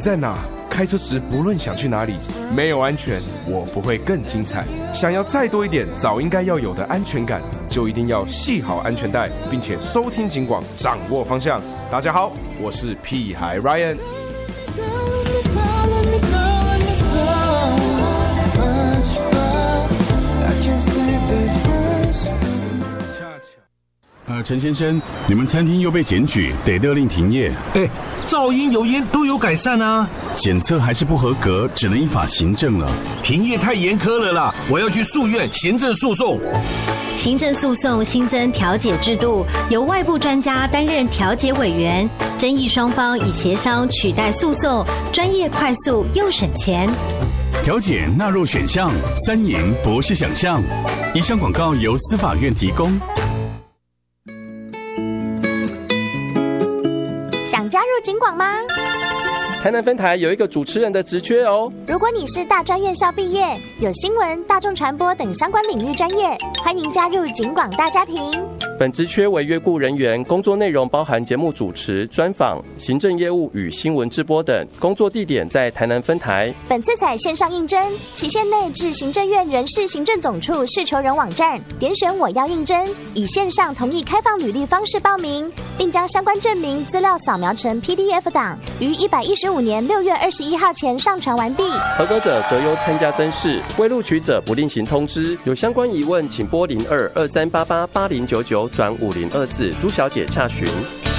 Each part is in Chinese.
在哪？开车时不论想去哪里，没有安全，我不会更精彩。想要再多一点早应该要有的安全感，就一定要系好安全带，并且收听警广，掌握方向。大家好，我是屁孩 Ryan。 陈先生，你们餐厅又被检举，得勒令停业。 噪音、油烟都有改善啊。 检测还是不合格，只能依法行政了。 停业太严苛了啦，我要去诉愿行政诉讼。 行政诉讼新增调解制度，由外部专家担任调解委员，争议双方以协商取代诉讼，专业快速又省钱。 调解纳入选项，3赢不是想象。以上广告由司法院提供。 想加入警广吗？ 台南分台有一个主持人的职缺哦。 如果你是大专院校毕业，有新闻、大众传播等相关领域专业，欢迎加入警广大家庭。 本职缺为约雇人员，工作内容包含节目主持、专访、行政业务与新闻直播等。工作地点在台南分台。 本次采线上应征，期限内至行政院人事行政总处事求人网站点选我要应征，以线上同意开放履历方式报名，并将相关证明资料扫描成 PDF 档，于115年6月21号前上传完毕。 合格者择优参加甄试，未录取者不另行通知。有相关疑问，请拨0223888099转5024朱小姐洽询。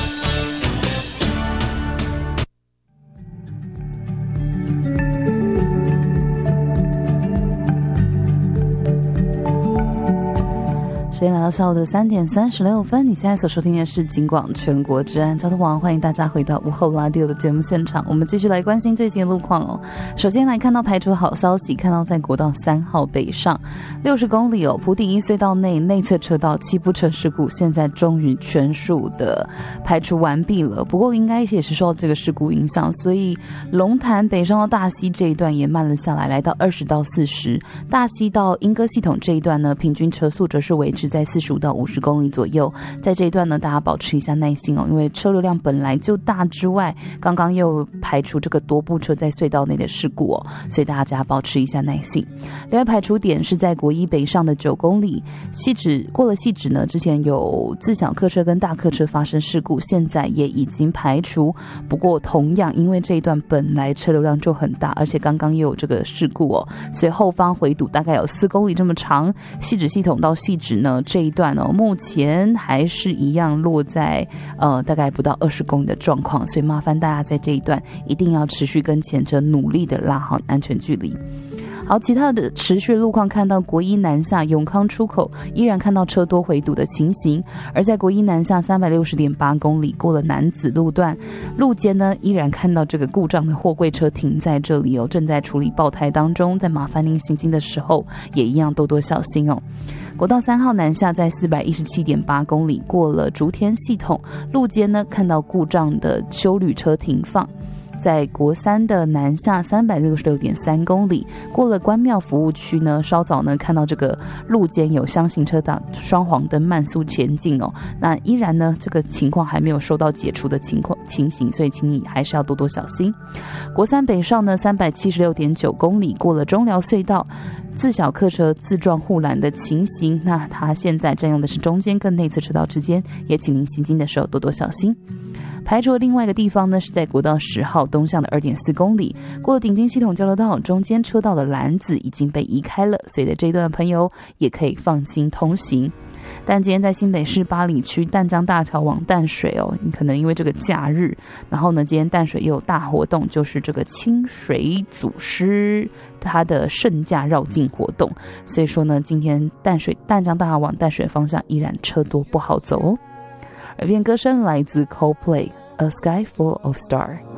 时间来到下午的3点36分，你现在所收听的是警广全国治安交通网，欢迎大家回到午后拉迪欧的节目现场。我们继续来关心最新的路况哦。首先来看到排除好消息，看到在国道3号北上60公里哦，埔底一隧道内侧车道起步车事故，现在终于全数的排除完毕了。不过应该也是受到这个事故影响，所以龙潭北上到大溪这一段也慢了下来，来到20到40。大溪到莺歌系统这一段呢，平均车速则是维持在45到50公里左右。在这一段呢，大家保持一下耐心哦，因为车流量本来就大之外，刚刚又排除这个多部车在隧道内的事故哦，所以大家保持一下耐心。另外排除点是在国一北上的9公里，过了汐止呢，之前有自小客车跟大客车发生事故，现在也已经排除。不过同样因为这一段本来车流量就很大，而且刚刚又有这个事故哦，所以后方回堵大概有4公里这么长。汐止系统到汐止呢这一段哦，目前还是一样落在大概不到20公里的状况，所以麻烦大家在这一段一定要持续跟前车努力的拉好安全距离。好，其他的持续路况看到国一南下永康出口依然看到车多回堵的情形，而在国一南下360.8公里过了南子路段，路肩呢依然看到这个故障的货柜车停在这里哦，正在处理爆胎当中，在麻烦您行经的时候也一样多多小心哦。国道3号南下在417.8公里过了竹田系统，路肩呢看到故障的休旅车停放。在国3的南下366.3公里过了关庙服务区呢，稍早呢看到这个路肩有厢型车挡双黄灯慢速前进哦，那依然呢这个情况还没有受到解除的情形，所以请你还是要多多小心。国3北上呢376.9公里过了中寮隧道，自小客车自撞护栏的情形，那它现在占用的是中间跟内侧车道之间，也请您行经的时候多多小心。排除的另外一个地方呢，是在国道10号东向的2.4公里，过了顶尖系统交流道，中间车道的栏子已经被移开了，所以在这一段的朋友也可以放心通行。但今天在新北市八里区淡江大桥往淡水哦，你可能因为这个假日，然后呢今天淡水也有大活动，就是这个清水祖师它的圣驾绕境活动，所以说呢今天淡江大桥往淡水方向依然车多不好走哦。耳边歌声来自 Coldplay A Sky Full of Stars。